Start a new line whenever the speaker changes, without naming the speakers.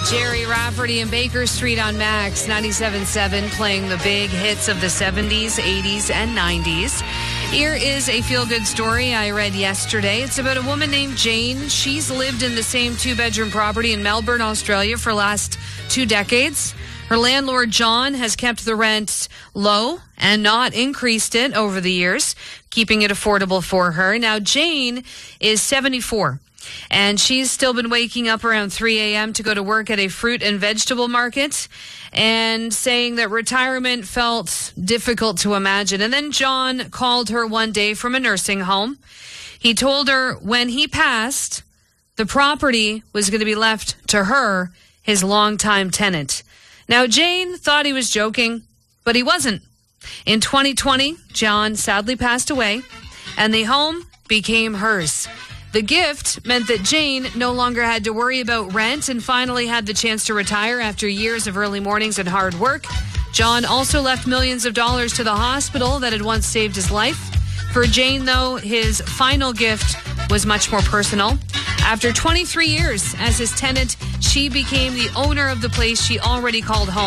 Jerry Rafferty and Baker Street on Max 97.7, playing the big hits of the 70s, 80s, and 90s. Here is a feel-good story I read yesterday. It's about a woman named Jane. She's lived in the same two-bedroom property in Melbourne, Australia for the last 2 decades. Her landlord, John, has kept the rent low and not increased it over the years, keeping it affordable for her. Now, Jane is 74. And she's still been waking up around 3 a.m. to go to work at a fruit and vegetable market and saying that retirement felt difficult to imagine. And then John called her one day from a nursing home. He told her when he passed, the property was going to be left to her, his longtime tenant. Now, Jane thought he was joking, but he wasn't. In 2020, John sadly passed away, and the home became hers. The gift meant that Jane no longer had to worry about rent and finally had the chance to retire after years of early mornings and hard work. John also left millions of dollars to the hospital that had once saved his life. For Jane, though, his final gift was much more personal. After 23 years as his tenant, she became the owner of the place she already called home.